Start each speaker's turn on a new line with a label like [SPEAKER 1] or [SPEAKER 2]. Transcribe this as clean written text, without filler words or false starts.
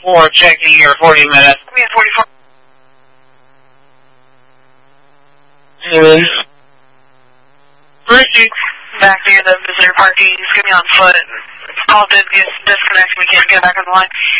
[SPEAKER 1] for checking your 40 minutes.
[SPEAKER 2] We have 44.
[SPEAKER 1] Anyways. Richie.
[SPEAKER 2] Back near the visitor parking. He's going to be on foot. Call did disconnect. We can't get back on the line.